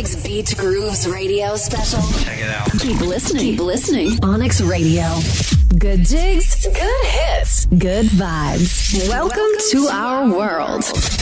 Onyx Beats Grooves radio special. Check it out. Keep listening. Keep listening. Onyx Radio. Good jigs, good hits, good vibes. Welcome to our world.